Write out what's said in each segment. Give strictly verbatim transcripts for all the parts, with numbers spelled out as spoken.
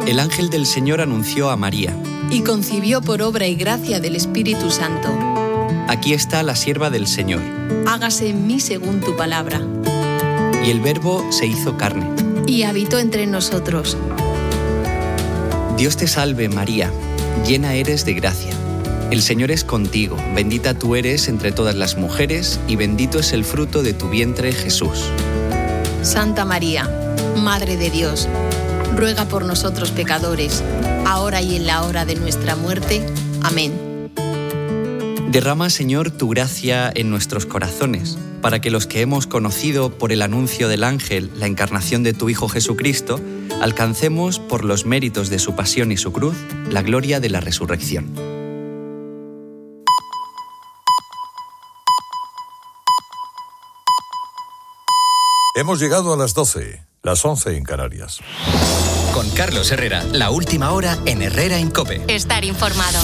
El ángel del Señor anunció a María. Y concibió por obra y gracia del Espíritu Santo. Aquí está la sierva del Señor. Hágase en mí según tu palabra. Y el Verbo se hizo carne. Y habitó entre nosotros. Dios te salve, María, llena eres de gracia. El Señor es contigo, bendita tú eres entre todas las mujeres, y bendito es el fruto de tu vientre, Jesús. Santa María, Madre de Dios, ruega por nosotros pecadores, ahora y en la hora de nuestra muerte. Amén. Derrama, Señor, tu gracia en nuestros corazones, para que los que hemos conocido por el anuncio del ángel la encarnación de tu Hijo Jesucristo, alcancemos, por los méritos de su pasión y su cruz, la gloria de la resurrección. Hemos llegado a las doce, las once en Canarias. Con Carlos Herrera, la última hora en Herrera en COPE. Estar informado.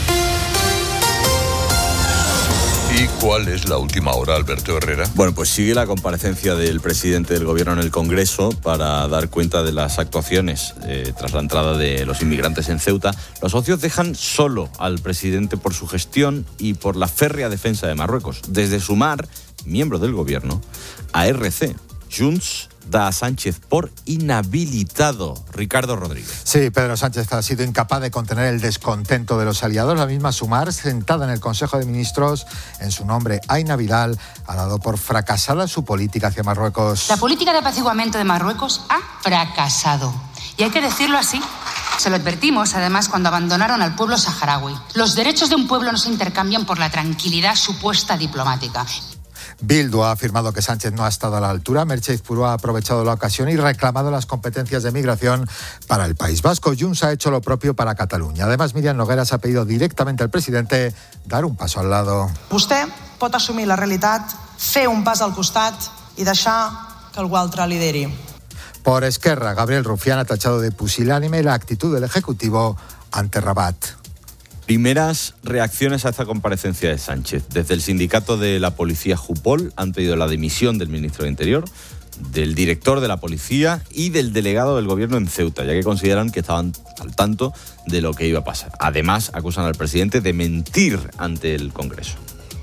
¿Y cuál es la última hora, Alberto Herrera? Bueno, pues sigue la comparecencia del presidente del Gobierno en el Congreso para dar cuenta de las actuaciones eh, tras la entrada de los inmigrantes en Ceuta. Los socios dejan solo al presidente por su gestión y por la férrea defensa de Marruecos. Desde Sumar, miembro del Gobierno, a R C, Junts da a Sánchez por inhabilitado. Ricardo Rodríguez. Sí, Pedro Sánchez ha sido incapaz de contener el descontento de los aliados. La misma Sumar, sentada en el Consejo de Ministros, en su nombre, Aina Vidal, ha dado por fracasada su política hacia Marruecos. La política de apaciguamiento de Marruecos ha fracasado. Y hay que decirlo así. Se lo advertimos, además, cuando abandonaron al pueblo saharaui. Los derechos de un pueblo no se intercambian por la tranquilidad supuesta diplomática. Bildu ha afirmado que Sánchez no ha estado a la altura. Merche Izpuru ha aprovechado la ocasión y reclamado las competencias de migración para el País Vasco. Junts ha hecho lo propio para Cataluña. Además, Míriam Nogueras ha pedido directamente al presidente dar un paso al lado. Vostè pot assumir la realitat, fer un pas al costat i deixar que algú altre lideri. Por Esquerra, Gabriel Rufián ha tachado de pusilánime la actitud del Ejecutivo ante Rabat. Primeras reacciones a esta comparecencia de Sánchez. Desde el sindicato de la policía Jupol han pedido la dimisión del ministro de Interior, del director de la policía y del delegado del gobierno en Ceuta, ya que consideran que estaban al tanto de lo que iba a pasar. Además, acusan al presidente de mentir ante el Congreso.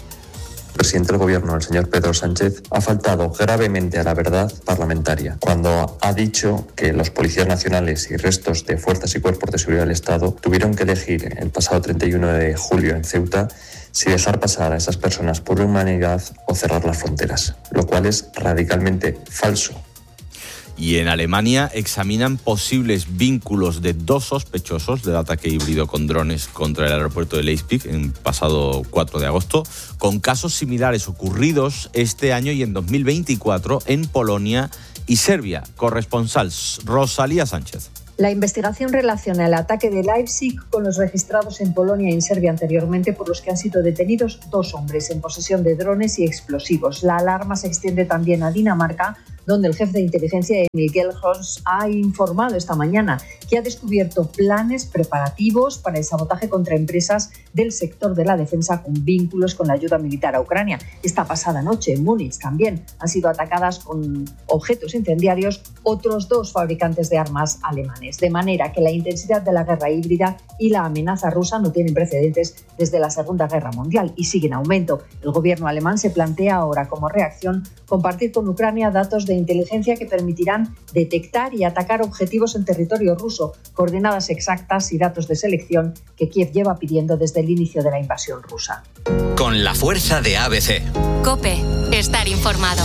El presidente del Gobierno, el señor Pedro Sánchez, ha faltado gravemente a la verdad parlamentaria cuando ha dicho que los policías nacionales y restos de fuerzas y cuerpos de seguridad del Estado tuvieron que elegir el pasado treinta y uno de julio en Ceuta si dejar pasar a esas personas por humanidad o cerrar las fronteras, lo cual es radicalmente falso. Y en Alemania examinan posibles vínculos de dos sospechosos del ataque híbrido con drones contra el aeropuerto de Leipzig en pasado cuatro de agosto, con casos similares ocurridos este año y en dos mil veinticuatro en Polonia y Serbia. Corresponsal Rosalía Sánchez. La investigación relaciona el ataque de Leipzig con los registrados en Polonia y en Serbia anteriormente, por los que han sido detenidos dos hombres en posesión de drones y explosivos. La alarma se extiende también a Dinamarca, donde el jefe de inteligencia, Emil Gelhorst, ha informado esta mañana que ha descubierto planes preparativos para el sabotaje contra empresas del sector de la defensa con vínculos con la ayuda militar a Ucrania. Esta pasada noche en Múnich también han sido atacadas con objetos incendiarios otros dos fabricantes de armas alemanes. De manera que la intensidad de la guerra híbrida y la amenaza rusa no tienen precedentes desde la Segunda Guerra Mundial y siguen en aumento. El gobierno alemán se plantea ahora como reacción compartir con Ucrania datos de inteligencia que permitirán detectar y atacar objetivos en territorio ruso, coordenadas exactas y datos de selección que Kiev lleva pidiendo desde el inicio de la invasión rusa. Con la fuerza de A B C. COPE, estar informado.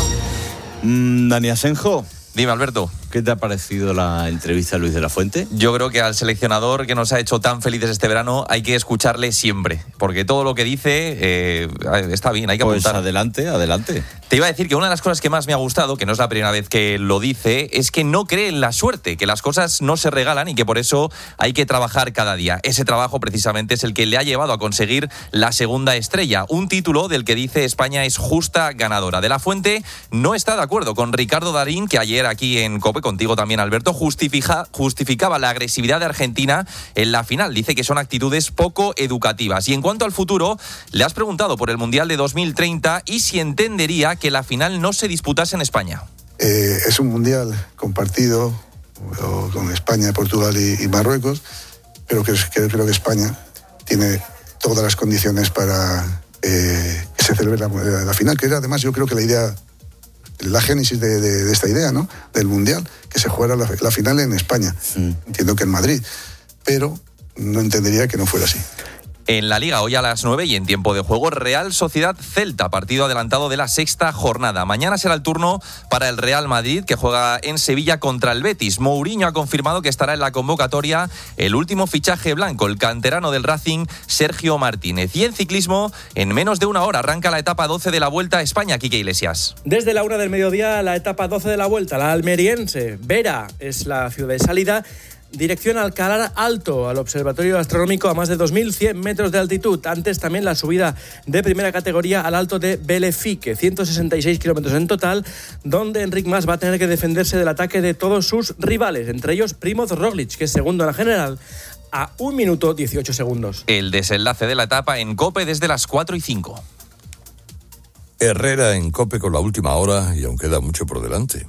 Mm, Dani Asenjo. Dime, Alberto. ¿Qué te ha parecido la entrevista a Luis de la Fuente? Yo creo que al seleccionador que nos ha hecho tan felices este verano hay que escucharle siempre, porque todo lo que dice eh, está bien, hay que apuntar. Pues adelante, adelante. Te iba a decir que una de las cosas que más me ha gustado, que no es la primera vez que lo dice, es que no cree en la suerte, que las cosas no se regalan y que por eso hay que trabajar cada día. Ese trabajo precisamente es el que le ha llevado a conseguir la segunda estrella, un título del que dice España es justa ganadora. De la Fuente no está de acuerdo con Ricardo Darín, que ayer aquí en COPE, contigo también, Alberto, justifica, justificaba la agresividad de Argentina en la final. Dice que son actitudes poco educativas. Y en cuanto al futuro, le has preguntado por el Mundial de dos mil treinta y si entendería que la final no se disputase en España. Eh, es un Mundial compartido o con España, Portugal y, y Marruecos, pero que, que creo que España tiene todas las condiciones para eh, que se celebre la, la final, que era además yo creo que la idea, la génesis de, de, de esta idea, ¿no?, del Mundial, que se jugara la, la final en España. Mm. Entiendo que en Madrid, pero no entendería que no fuera así. En la Liga, hoy a las nueve y en tiempo de juego, Real Sociedad-Celta, partido adelantado de la sexta jornada. Mañana será el turno para el Real Madrid, que juega en Sevilla contra el Betis. Mourinho ha confirmado que estará en la convocatoria el último fichaje blanco, el canterano del Racing, Sergio Martínez. Y en ciclismo, en menos de una hora arranca la etapa doce de la Vuelta a España, Quique Iglesias. Desde la una del mediodía, la etapa doce de la Vuelta, la almeriense. Vera es la ciudad de salida. Dirección Alcalá Alto, al observatorio astronómico a más de dos mil cien metros de altitud. Antes también la subida de primera categoría al Alto de Belefique, ciento sesenta y seis kilómetros en total, donde Enric Mas va a tener que defenderse del ataque de todos sus rivales, entre ellos Primoz Roglic, que es segundo en la general, a un minuto dieciocho segundos. El desenlace de la etapa en COPE desde las cuatro y cinco. Herrera en COPE con la última hora y aún queda mucho por delante.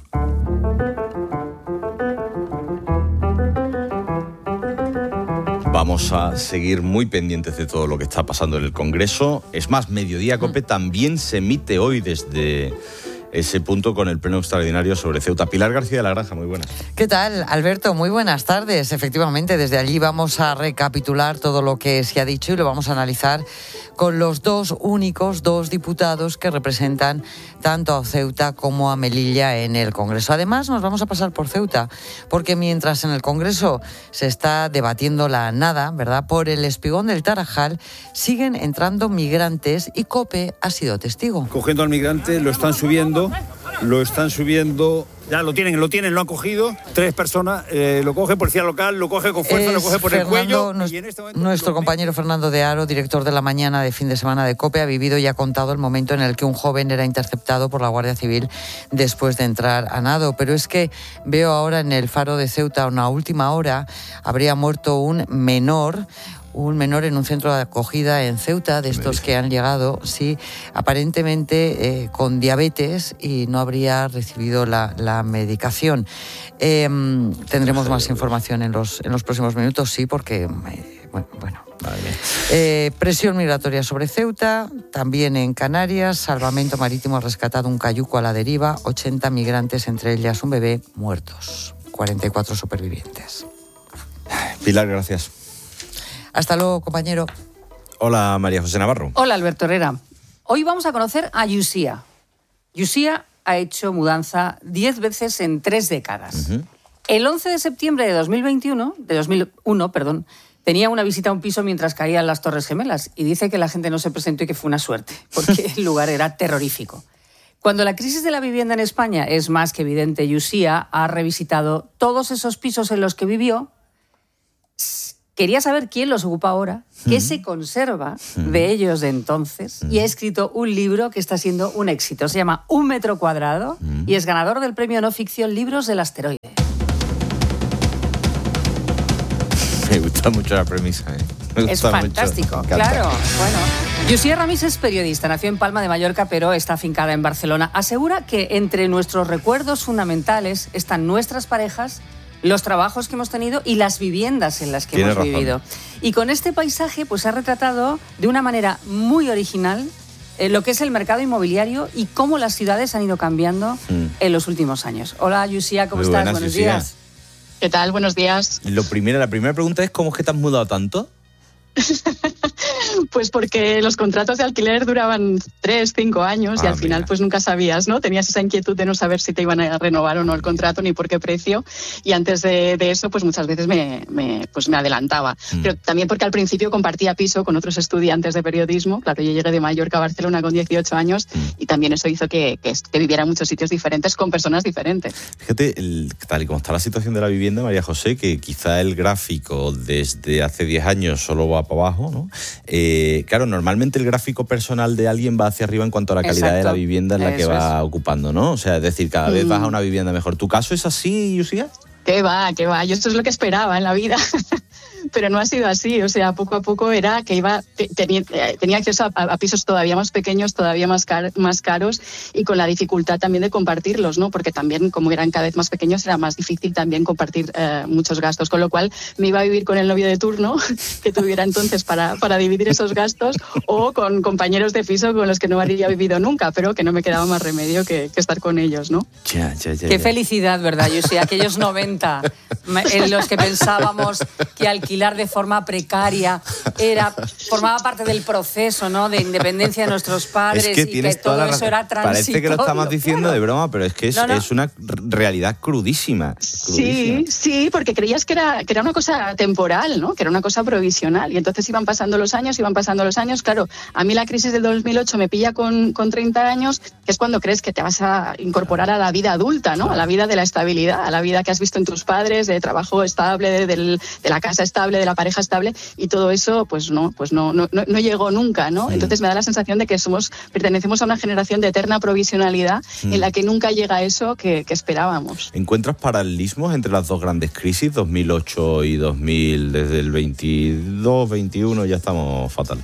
Vamos a seguir muy pendientes de todo lo que está pasando en el Congreso. Es más, Mediodía COPE también se emite hoy desde ese punto con el pleno extraordinario sobre Ceuta. Pilar García de la Granja, muy buenas. ¿Qué tal, Alberto? Muy buenas tardes. Efectivamente, desde allí vamos a recapitular todo lo que se ha dicho y lo vamos a analizar con los dos únicos, dos diputados que representan tanto a Ceuta como a Melilla en el Congreso. Además, nos vamos a pasar por Ceuta, porque mientras en el Congreso se está debatiendo la nada, ¿verdad?, por el espigón del Tarajal, siguen entrando migrantes y COPE ha sido testigo. Cogiendo al migrante, lo están subiendo, lo están subiendo... Ya lo tienen, lo tienen, lo han cogido. Tres personas, eh, lo coge policía local, lo coge con fuerza, es lo coge por Fernando, el cuello. Nos, y en este nuestro compañero Fernando de Aro, director de la mañana de fin de semana de COPE, ha vivido y ha contado el momento en el que un joven era interceptado por la Guardia Civil después de entrar a nado. Pero es que veo ahora en el Faro de Ceuta, a una última hora, habría muerto un menor, un menor en un centro de acogida en Ceuta, de estos que han llegado, sí, aparentemente eh, con diabetes y no habría recibido la, la medicación. Eh, tendremos más información en los, en los próximos minutos, sí, porque, eh, bueno... bueno. Eh, presión migratoria sobre Ceuta, también en Canarias. Salvamento Marítimo ha rescatado un cayuco a la deriva, ochenta migrantes, entre ellas un bebé, muertos, cuarenta y cuatro supervivientes. Pilar, gracias. Hasta luego, compañero. Hola, María José Navarro. Hola, Alberto Herrera. Hoy vamos a conocer a Yusia. Yusia ha hecho mudanza diez veces en tres décadas. Uh-huh. El once de septiembre de dos mil veintiuno, de dos mil uno, perdón, tenía una visita a un piso mientras caían las Torres Gemelas y dice que la gente no se presentó y que fue una suerte, porque el lugar era terrorífico. Cuando la crisis de la vivienda en España es más que evidente, Yusia ha revisitado todos esos pisos en los que vivió. Quería saber quién los ocupa ahora, qué mm. se conserva mm. de ellos de entonces, mm. y ha escrito un libro que está siendo un éxito. Se llama Un metro cuadrado mm. y es ganador del premio no ficción Libros del Asteroide. Me gusta mucho la premisa, ¿eh? Me gusta es fantástico, mucho. Claro. Bueno, Yusia Ramis es periodista, nació en Palma de Mallorca, pero está afincada en Barcelona. Asegura que entre nuestros recuerdos fundamentales están nuestras parejas, los trabajos que hemos tenido y las viviendas en las que Tiene hemos razón. vivido. Y con este paisaje pues ha retratado de una manera muy original eh, lo que es el mercado inmobiliario y cómo las ciudades han ido cambiando mm. en los últimos años. Hola, Yusia, ¿cómo muy estás? Buenas, Buenos Yusia. días. ¿Qué tal? Buenos días. Lo primero, la primera pregunta es ¿cómo es que te has mudado tanto? Pues porque los contratos de alquiler duraban tres, cinco años ah, y al final mira. pues nunca sabías, ¿no? Tenías esa inquietud de no saber si te iban a renovar o no el contrato ni por qué precio, y antes de, de eso pues muchas veces me, me, pues me adelantaba. Mm. Pero también porque al principio compartía piso con otros estudiantes de periodismo. Claro, yo llegué de Mallorca a Barcelona con dieciocho años mm. y también eso hizo que, que, que viviera en muchos sitios diferentes con personas diferentes. Fíjate, el, tal y como está la situación de la vivienda, María José, que quizá el gráfico desde hace diez años solo va para abajo, ¿no? Eh, claro, normalmente el gráfico personal de alguien va hacia arriba en cuanto a la calidad Exacto. de la vivienda en la Eso que va es. ocupando, ¿no? O sea, es decir, cada mm. vez vas a una vivienda mejor. ¿Tu caso es así, Yusia? ¿Qué va? ¿Qué va? Yo esto es lo que esperaba en la vida. pero no ha sido así. O sea, poco a poco era que iba tenía, tenía acceso a, a pisos todavía más pequeños, todavía más, car, más caros, y con la dificultad también de compartirlos, ¿no? Porque también, como eran cada vez más pequeños, era más difícil también compartir eh, muchos gastos. Con lo cual, me iba a vivir con el novio de turno que tuviera entonces para, para dividir esos gastos, o con compañeros de piso con los que no habría vivido nunca, pero que no me quedaba más remedio que, que estar con ellos, ¿no? Ya, ya, ya, Qué ya. felicidad, ¿verdad, Yusi? Aquellos noventa en los que pensábamos que alquilar de forma precaria era formaba parte del proceso, ¿no?, de independencia de nuestros padres, es que y que todo eso era transitorio. Parece que lo estamos diciendo claro. de broma, pero es que es, no, no. es una realidad crudísima, crudísima. Sí, sí, porque creías que era, que era una cosa temporal, ¿no? Que era una cosa provisional. Y entonces iban pasando los años, iban pasando los años. Claro, a mí la crisis del dos mil ocho me pilla con, con treinta años, que es cuando crees que te vas a incorporar a la vida adulta, ¿no? A la vida de la estabilidad, a la vida que has visto en tus padres, de trabajo estable, de, del, de la casa estable, de la pareja estable, y todo eso, pues no, pues no, no, no, no llegó nunca, ¿no? Sí. Entonces me da la sensación de que somos, pertenecemos a una generación de eterna provisionalidad mm. en la que nunca llega eso que, que esperábamos. ¿Encuentras paralelismos entre las dos grandes crisis, dos mil ocho y dos mil, desde el veintidós, veintiuno, ya estamos fatal?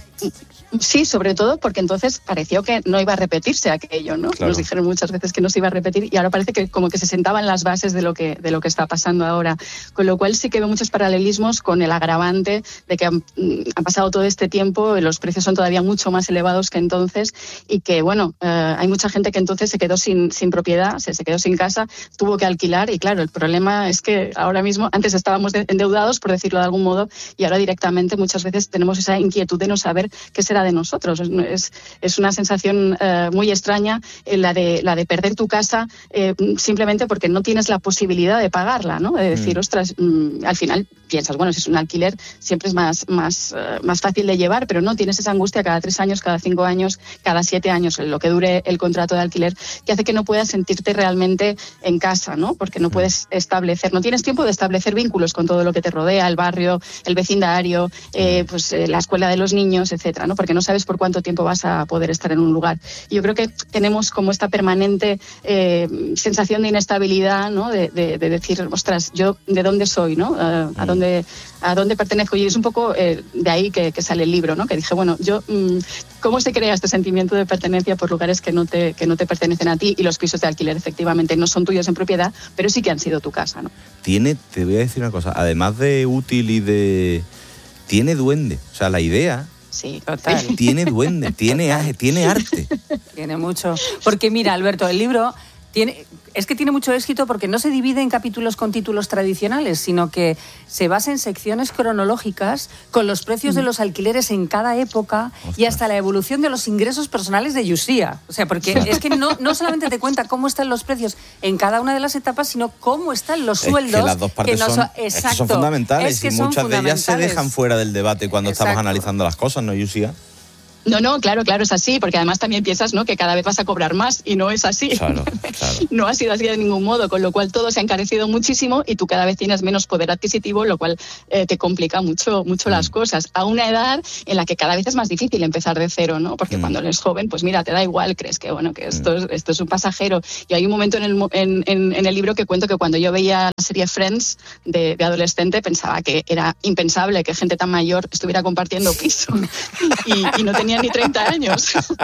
Sí, sobre todo porque entonces pareció que no iba a repetirse aquello, ¿no? Claro. Nos dijeron muchas veces que no se iba a repetir, y ahora parece que como que se sentaban las bases de lo que de lo que está pasando ahora. Con lo cual sí que veo muchos paralelismos con el agravante de que han, han pasado todo este tiempo, los precios son todavía mucho más elevados que entonces, y que, bueno, eh, hay mucha gente que entonces se quedó sin, sin propiedad, se, se quedó sin casa, tuvo que alquilar, y claro, el problema es que ahora mismo, antes estábamos de, endeudados, por decirlo de algún modo, y ahora directamente muchas veces tenemos esa inquietud de no saber qué será de nosotros. Es, es una sensación eh, muy extraña, eh, la, de, la de perder tu casa eh, simplemente porque no tienes la posibilidad de pagarla, ¿no? De decir, mm. ostras, mm, al final piensas, bueno, si es un alquiler siempre es más, más, uh, más fácil de llevar, pero no tienes esa angustia cada tres años, cada cinco años, cada siete años, lo que dure el contrato de alquiler, que hace que no puedas sentirte realmente en casa, ¿no? Porque no puedes establecer, no tienes tiempo de establecer vínculos con todo lo que te rodea, el barrio, el vecindario, eh, pues eh, la escuela de los niños, etcétera, ¿no? Porque no sabes por cuánto tiempo vas a poder estar en un lugar. Y yo creo que tenemos como esta permanente eh, sensación de inestabilidad, ¿no? De, de, de decir, ostras, ¿yo de dónde soy, no? Uh, ¿A dónde, a dónde pertenezco? Y es un poco eh, de ahí que, que sale el libro, ¿no? Que dije, bueno, yo, mmm, ¿cómo se crea este sentimiento de pertenencia por lugares que no te, que no te pertenecen a ti? Y los pisos de alquiler, efectivamente, no son tuyos en propiedad, pero sí que han sido tu casa, ¿no? Tiene, te voy a decir una cosa, además de útil y de... tiene duende, o sea, la idea... Sí, total. Tiene duende, tiene, tiene arte. Tiene mucho. Porque mira, Alberto, el libro tiene, es que tiene mucho éxito porque no se divide en capítulos con títulos tradicionales, sino que se basa en secciones cronológicas con los precios de los alquileres en cada época. Ostras. Y hasta la evolución de los ingresos personales de Yusia. O sea, porque es que no, no solamente te cuenta cómo están los precios en cada una de las etapas, sino cómo están los sueldos. Es que las dos partes que no son, son, es que son fundamentales, es que y son muchas de ellas se dejan fuera del debate cuando Exacto. estamos analizando las cosas, ¿no, Yusia? No, no, claro, claro, es así, porque además también piensas, ¿no?, que cada vez vas a cobrar más, y no es así. Claro, claro. No ha sido así de ningún modo, con lo cual todo se ha encarecido muchísimo y tú cada vez tienes menos poder adquisitivo, lo cual eh, te complica mucho, mucho mm. las cosas. A una edad en la que cada vez es más difícil empezar de cero, ¿no? Porque mm. cuando eres joven, pues mira, te da igual, crees que bueno, que esto, mm. es, esto es un pasajero. Y hay un momento en el, en, en, en el libro que cuento que cuando yo veía la serie Friends de, de adolescente, pensaba que era impensable que gente tan mayor estuviera compartiendo piso y, y no tenía ni treinta años.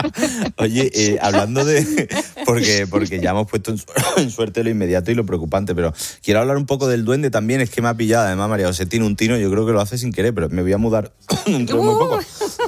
Oye, eh, hablando de... Porque, porque ya hemos puesto en, su, en suerte lo inmediato y lo preocupante, pero quiero hablar un poco del duende también. Es que me ha pillado, además, María José tiene un tino, yo creo que lo hace sin querer, pero me voy a mudar dentro de muy poco.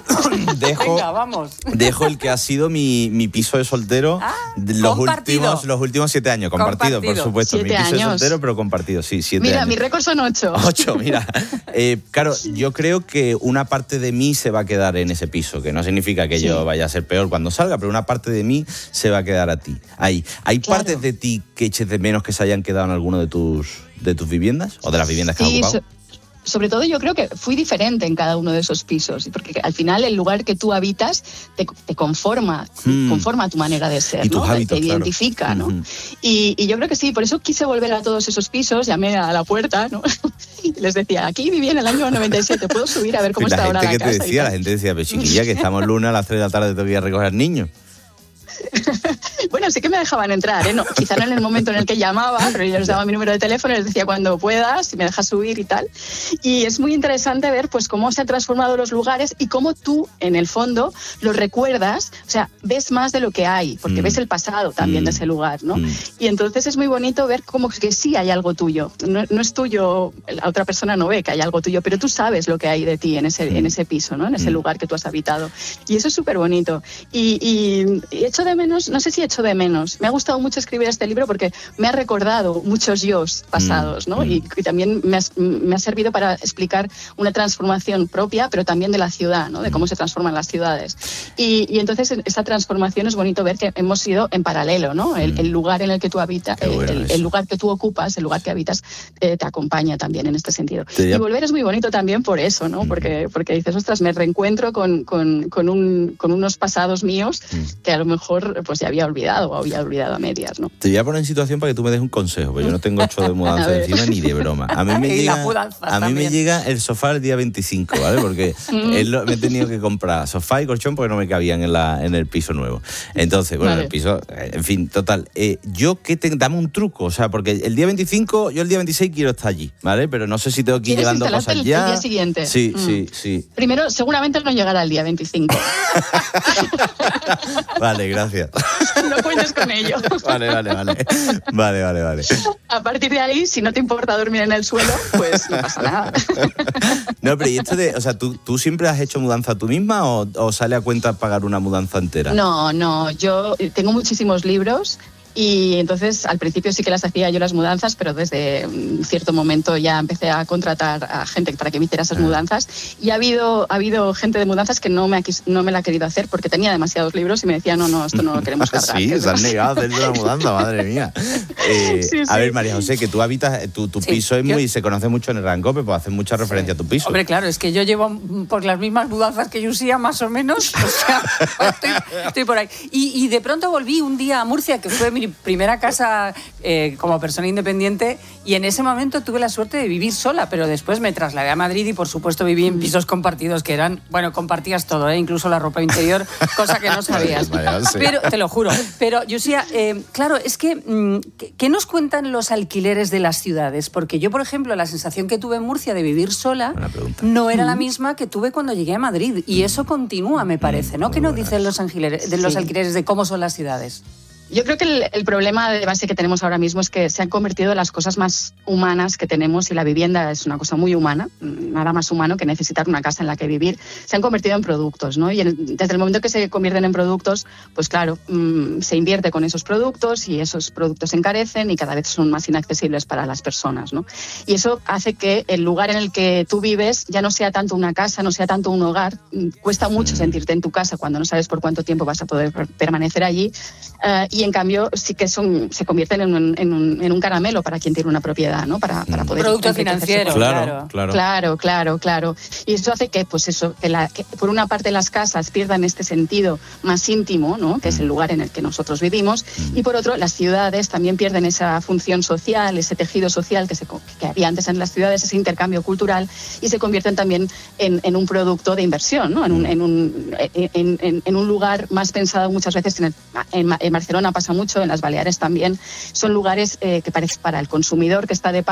Dejo, Venga, vamos. Dejo el que ha sido mi, mi piso de soltero ah, los últimos, los últimos siete años. Compartido, compartido. por supuesto. Siete mi piso años. de soltero, pero compartido, sí, siete mira, años. Mira, mi récord son ocho. Ocho, mira. Eh, claro, yo creo que una parte de mí se va a quedar en ese piso, que no significa que sí. yo vaya a ser peor cuando salga, pero una parte de mí se va a quedar a ti. Ahí. ¿Hay claro. partes de ti que eches de menos que se hayan quedado en alguno de tus, de tus viviendas o de las viviendas que sí, has ocupado? So- Sobre todo yo creo que fui diferente en cada uno de esos pisos, porque al final el lugar que tú habitas te, te conforma, hmm. conforma tu manera de ser, y tus ¿no? hábitos, te identifica, claro. ¿no? Uh-huh. Y, y yo creo que sí, por eso quise volver a todos esos pisos, llamé a la puerta, ¿no? Y les decía, aquí viví en el año noventa y siete, ¿puedo subir a ver cómo la está ahora la casa? casa? La gente que te decía, la gente decía, pero chiquilla, que estamos lunes a las tres de la tarde, te voy a recoger niños. Bueno, bueno, sí que me dejaban entrar, ¿eh? No, quizá no en el momento en el que llamaba, pero yo les daba mi número de teléfono y les decía cuando puedas, si me dejas subir y tal. Y es muy interesante ver pues cómo se han transformado los lugares y cómo tú, en el fondo, los recuerdas, o sea, ves más de lo que hay, porque mm. ves el pasado también mm. de ese lugar, ¿no? Mm. Y entonces es muy bonito ver cómo que sí hay algo tuyo. No, no es tuyo, la otra persona no ve que hay algo tuyo, pero tú sabes lo que hay de ti en ese, mm. en ese piso, ¿no? En ese mm. lugar que tú has habitado. Y eso es súper bonito. Y, y, y echo de menos, no sé si echo de menos, me ha gustado mucho escribir este libro porque me ha recordado muchos yos pasados, ¿no? Mm. Y, y también me ha, me ha servido para explicar una transformación propia, pero también de la ciudad, ¿no? De cómo se transforman las ciudades. Y, y entonces esta transformación es bonito ver que hemos ido en paralelo, ¿no? El, el lugar en el que tú habitas, bueno el, el lugar que tú ocupas, el lugar que habitas, eh, te acompaña también en este sentido. Y volver es muy bonito también por eso, ¿no? Porque, porque dices, ostras, me reencuentro con, con, con, un, con unos pasados míos que a lo mejor pues ya había olvidado o había olvidado a medias, ¿no? Te voy a poner en situación para que tú me des un consejo, porque yo no tengo ocho de mudanza encima ni de broma. A mí me llega, a mí me llega el sofá el día veinticinco, ¿vale? Porque él, me he tenido que comprar sofá y colchón porque no me cabían en, la, en el piso nuevo. Entonces, bueno, vale. el piso, en fin, total. Eh, yo, ¿qué te, dame un truco, o sea, porque el día veinticinco, yo el día veintiséis quiero estar allí, ¿vale? Pero no sé si tengo que ir llevando cosas el, ya. el día siguiente. Sí, mm. sí, sí. Primero, seguramente no llegará el día veinticinco. Vale, gracias. No cuentes con ello. Vale, vale, vale. Vale, vale, vale. A partir de ahí, si no te importa dormir en el suelo, pues no pasa nada. No, pero y esto de, o sea, ¿tú, tú siempre has hecho mudanza tú misma o, o sale a cuenta pagar una mudanza entera? No, no, yo tengo muchísimos libros. Y entonces al principio sí que las hacía yo las mudanzas, pero desde un cierto momento ya empecé a contratar a gente para que me hiciera esas mudanzas. Y ha habido, ha habido gente de mudanzas que no me, ha, no me la ha querido hacer porque tenía demasiados libros y me decía, no, no, esto no lo queremos cargar. Sí, se han negado a hacer una mudanza, madre mía. Eh, sí, sí. A ver, María José, que tú habitas, tu, tu sí, piso es muy, yo... se conoce mucho en el Rancope, pues haces mucha referencia sí. a tu piso. Hombre, claro, es que yo llevo por las mismas mudanzas que Yusia, más o menos. O sea, estoy, estoy por ahí. Y, y de pronto volví un día a Murcia, que fue mi primera casa Eh, como persona independiente, y en ese momento tuve la suerte de vivir sola, pero después me trasladé a Madrid y por supuesto viví en pisos compartidos que eran, bueno, compartías todo, ¿eh? Incluso la ropa interior, cosa que no sabías. Pero te lo juro. Pero Yusia, eh, claro, es que ¿qué nos cuentan los alquileres de las ciudades? Porque yo, por ejemplo, la sensación que tuve en Murcia de vivir sola no era la misma que tuve cuando llegué a Madrid, y eso continúa, me parece, ¿no? ¿Qué nos dicen los alquileres, de los alquileres de cómo son las ciudades? Yo creo que el, el problema de base que tenemos ahora mismo es que se han convertido en las cosas más humanas que tenemos, y la vivienda es una cosa muy humana, nada más humano que necesitar una casa en la que vivir. Se han convertido en productos, ¿no? Y en, desde el momento que se convierten en productos, pues claro, mmm, se invierte con esos productos y esos productos se encarecen y cada vez son más inaccesibles para las personas, ¿no? Y eso hace que el lugar en el que tú vives ya no sea tanto una casa, no sea tanto un hogar. Cuesta mucho sentirte en tu casa cuando no sabes por cuánto tiempo vas a poder permanecer allí. Uh, y en cambio sí que son, se convierten en un, en, un, en un caramelo para quien tiene una propiedad, ¿no? Para, para poder producto financiero, claro, claro, claro, claro, claro. Y eso hace que, pues eso, que, la, que por una parte las casas pierdan este sentido más íntimo, ¿no? Que es el lugar en el que nosotros vivimos, y por otro las ciudades también pierden esa función social, ese tejido social que, se, que había antes en las ciudades, ese intercambio cultural, y se convierten también en, en un producto de inversión, ¿no? En un, en un, en, en, en un lugar más pensado muchas veces en, el, en, en Barcelona pasa mucho, en las Baleares también, son lugares eh, que parece para el consumidor que está de paso